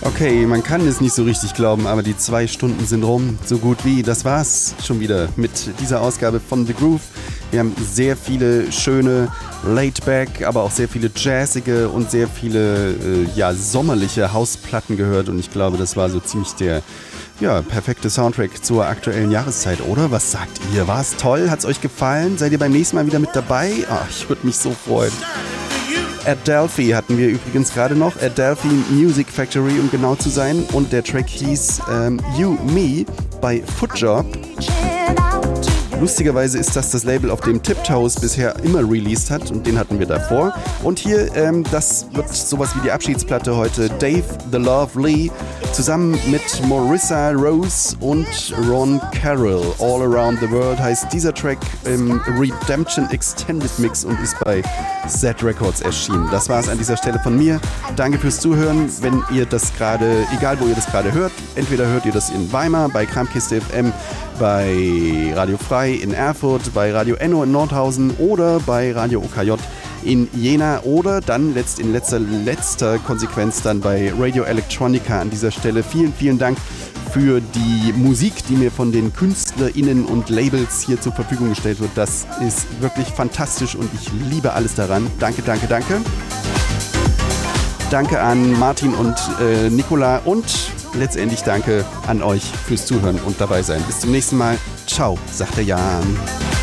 Okay, man kann es nicht so richtig glauben, aber die 2 Stunden sind rum. So gut wie. Das war's schon wieder mit dieser Ausgabe von The Groove. Wir haben sehr viele schöne Laidback, aber auch sehr viele jazzige und sehr viele sommerliche Hausplatten gehört. Und ich glaube, das war so ziemlich der perfekte Soundtrack zur aktuellen Jahreszeit, oder? Was sagt ihr? War es toll? Hat es euch gefallen? Seid ihr beim nächsten Mal wieder mit dabei? Ich würde mich so freuen. Adelphi hatten wir übrigens gerade noch. Adelphi Music Factory, um genau zu sein. Und der Track hieß You Me bei Footjob. Lustigerweise ist das Label, auf dem Tiptoes bisher immer released hat, und den hatten wir davor. Und hier, das wird sowas wie die Abschiedsplatte heute. Dave the Lovely zusammen mit Marissa Rose und Ron Carroll. All Around the World heißt dieser Track im Redemption Extended Mix und ist bei Z Records erschienen. Das war es an dieser Stelle von mir. Danke fürs Zuhören. Wenn ihr das gerade, egal wo ihr das gerade hört, entweder hört ihr das in Weimar, bei Kramkiste FM, bei Radio Frei in Erfurt, bei Radio Enno in Nordhausen oder bei Radio OKJ in Jena oder dann in letzter Konsequenz dann bei Radio Electronica an dieser Stelle. Vielen, vielen Dank für die Musik, die mir von den KünstlerInnen und Labels hier zur Verfügung gestellt wird. Das ist wirklich fantastisch und ich liebe alles daran. Danke, danke, danke. Danke an Martin und Nicola und letztendlich danke an euch fürs Zuhören und dabei sein. Bis zum nächsten Mal. Ciao, sagt der Jan.